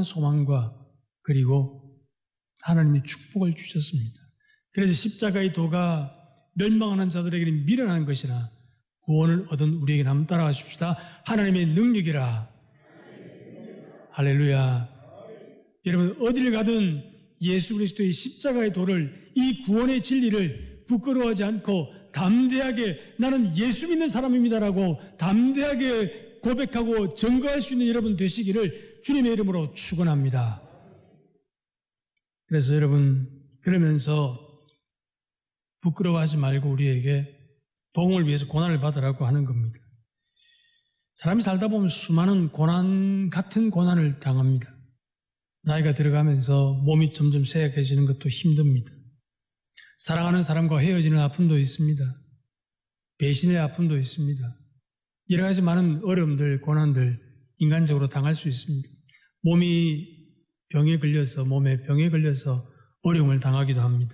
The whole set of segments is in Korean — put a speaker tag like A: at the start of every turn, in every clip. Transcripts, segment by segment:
A: 영원한 소망과 그리고 하나님의 축복을 주셨습니다. 그래서 십자가의 도가 멸망하는 자들에게는 미련한 것이나 구원을 얻은 우리에게는 한번 따라가십시다. 하나님의 능력이라. 할렐루야. 여러분 어디를 가든 예수 그리스도의 십자가의 도를, 이 구원의 진리를 부끄러워하지 않고 담대하게 나는 예수 믿는 사람입니다라고 담대하게 고백하고 증거할 수 있는 여러분 되시기를 주님의 이름으로 축원합니다. 그래서 여러분 그러면서 부끄러워하지 말고 우리에게 복음을 위해서 고난을 받으라고 하는 겁니다. 사람이 살다 보면 수많은 고난 같은 고난을 당합니다. 나이가 들어가면서 몸이 점점 쇠약해지는 것도 힘듭니다. 사랑하는 사람과 헤어지는 아픔도 있습니다. 배신의 아픔도 있습니다. 여러 가지 많은 어려움들, 고난들 인간적으로 당할 수 있습니다. 몸에 병에 걸려서 어려움을 당하기도 합니다.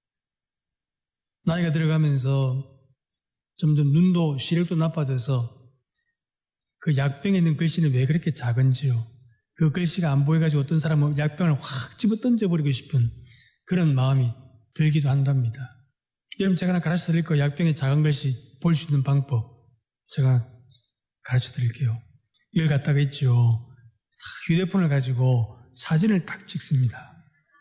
A: 나이가 들어가면서 점점 눈도 시력도 나빠져서 그 약병에 있는 글씨는 왜 그렇게 작은지요? 그 글씨가 안 보여가지고 어떤 사람은 약병을 확 집어 던져버리고 싶은 그런 마음이 들기도 한답니다. 여러분 제가 하나 가르쳐 드릴 거예요. 약병의 작은 글씨 볼 수 있는 방법 제가 가르쳐 드릴게요. 이걸 갖다가 있죠. 휴대폰을 가지고 사진을 딱 찍습니다.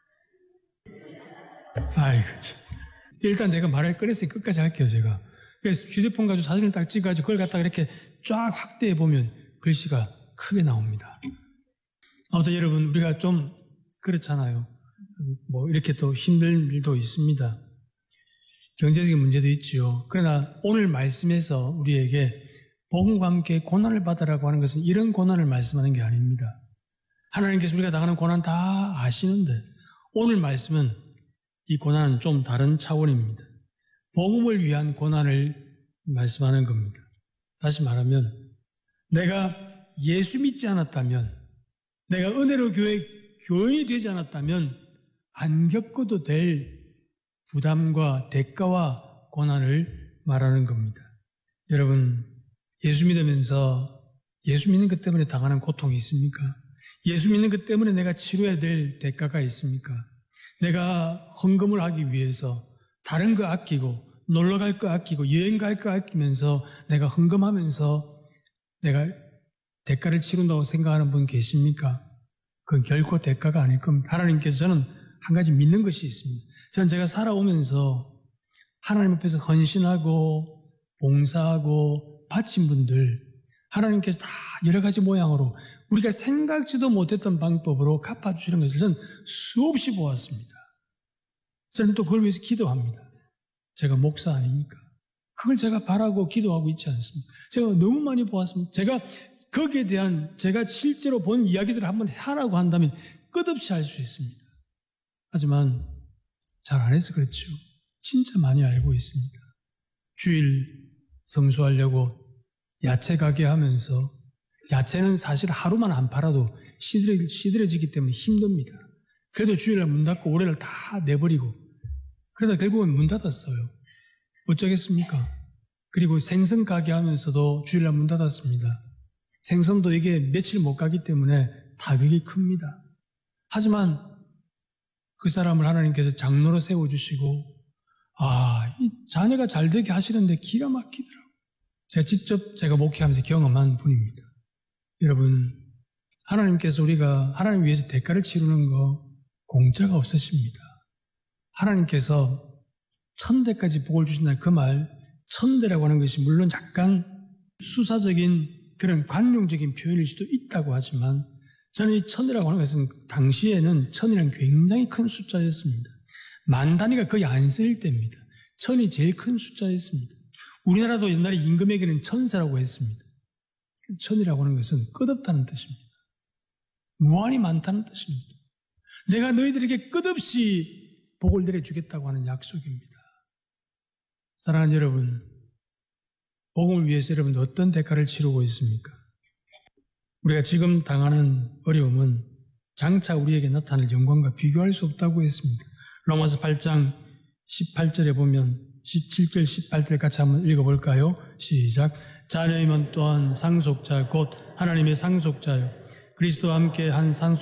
A: 아이고 참. 일단 내가 말을 꺼냈으니 끝까지 할게요. 제가. 그래서 휴대폰 가지고 사진을 딱 찍어가지고 그걸 갖다가 이렇게 쫙 확대해 보면 글씨가 크게 나옵니다. 아무튼 여러분 우리가 좀 그렇잖아요. 뭐 이렇게 또 힘든 일도 있습니다. 경제적인 문제도 있지요. 그러나 오늘 말씀에서 우리에게 복음과 함께 고난을 받으라고 하는 것은 이런 고난을 말씀하는 게 아닙니다. 하나님께서 우리가 당하는 고난 다 아시는데 오늘 말씀은 이 고난은 좀 다른 차원입니다. 복음을 위한 고난을 말씀하는 겁니다. 다시 말하면 내가 예수 믿지 않았다면, 내가 은혜로 교인이 되지 않았다면 안 겪어도 될 부담과 대가와 고난을 말하는 겁니다. 여러분 예수 믿으면서 예수 믿는 것 때문에 당하는 고통이 있습니까? 예수 믿는 것 때문에 내가 치러야 될 대가가 있습니까? 내가 헌금을 하기 위해서 다른 거 아끼고 놀러 갈 거 아끼고 여행 갈 거 아끼면서 내가 헌금하면서 내가 대가를 치른다고 생각하는 분 계십니까? 그건 결코 대가가 아닐 겁니다. 하나님께서 저는 한 가지 믿는 것이 있습니다. 저는 제가 살아오면서 하나님 앞에서 헌신하고 봉사하고 바친 분들 하나님께서 다 여러 가지 모양으로 우리가 생각지도 못했던 방법으로 갚아주시는 것을 저는 수없이 보았습니다. 저는 또 그걸 위해서 기도합니다. 제가 목사 아닙니까? 그걸 제가 바라고 기도하고 있지 않습니까? 제가 너무 많이 보았습니다. 제가 거기에 대한 제가 실제로 본 이야기들을 한번 하라고 한다면 끝없이 할 수 있습니다. 하지만 잘 안 해서 그렇죠. 진짜 많이 알고 있습니다. 주일 성수하려고 야채 가게 하면서 야채는 사실 하루만 안 팔아도 시들해지기 때문에 힘듭니다. 그래도 주일날 문 닫고 올해를 다 내버리고 그러다 결국은 문 닫았어요. 어쩌겠습니까? 그리고 생선 가게 하면서도 주일날 문 닫았습니다. 생선도 이게 며칠 못 가기 때문에 가격이 큽니다. 하지만 그 사람을 하나님께서 장로로 세워주시고 이 자녀가 잘 되게 하시는데 기가 막히더라고요. 제가 직접 제가 목회하면서 경험한 분입니다. 여러분 하나님께서 우리가 하나님 위해서 대가를 치르는 거 공짜가 없으십니다. 하나님께서 1000대까지 복을 주신다는 그 말 1000대라고 하는 것이 물론 약간 수사적인 그런 관용적인 표현일 수도 있다고 하지만 저는 이 1000이라고 하는 것은 당시에는 1000이란 굉장히 큰 숫자였습니다. 만 단위가 거의 안 쓰일 때입니다. 1000이 제일 큰 숫자였습니다. 우리나라도 옛날에 임금에게는 1000세라고 했습니다. 1000이라고 하는 것은 끝없다는 뜻입니다. 무한히 많다는 뜻입니다. 내가 너희들에게 끝없이 복을 내려주겠다고 하는 약속입니다. 사랑하는 여러분, 복음을 위해서 여러분 어떤 대가를 치르고 있습니까? 우리가 지금 당하는 어려움은 장차 우리에게 나타날 영광과 비교할 수 없다고 했습니다. 로마서 8장 18절에 보면 17절 18절 같이 한번 읽어볼까요? 시작. 자녀이면 또한 상속자 곧 하나님의 상속자요 그리스도와 함께 한 상속